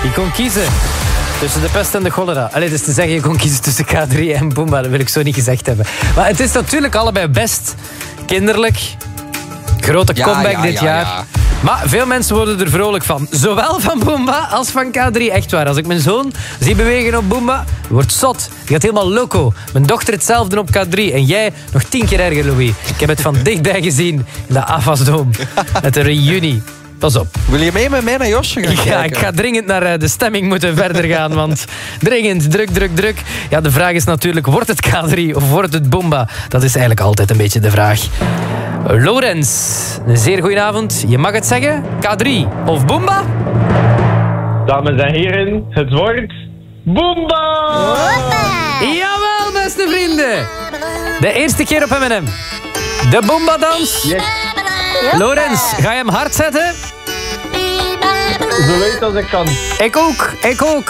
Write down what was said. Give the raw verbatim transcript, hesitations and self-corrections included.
Je kon kiezen tussen de pest en de cholera. Allee, dus te zeggen, je kon kiezen tussen K drie en Boomba. Dat wil ik zo niet gezegd hebben. Maar het is natuurlijk allebei best kinderlijk. Grote Ja, comeback ja, dit ja, jaar. ja. Maar veel mensen worden er vrolijk van. Zowel van Boomba als van K drie. Echt waar. Als ik mijn zoon zie bewegen op Boomba, wordt zot. Die gaat helemaal loco. Mijn dochter hetzelfde op K drie. En jij nog tien keer erger, Louis. Ik heb het van dichtbij gezien in de Avasdome. Met de reunie. Pas op. Wil je mee met mij naar Josje gaan kijken? Ja, ik ga dringend naar uh, de stemming moeten verder gaan. Want dringend, druk, druk, druk. Ja, de vraag is natuurlijk, wordt het K drie of wordt het Boomba? Dat is eigenlijk altijd een beetje de vraag. Lorenz, een zeer goeie avond. Je mag het zeggen. K drie of Boomba? Dames en heren, het wordt Boomba! Jawel, beste vrienden. De eerste keer op M en M. De Boomba-dans. Yes, Lorenz, ga je hem hard zetten? zo weet als ik kan. Ik ook, ik ook.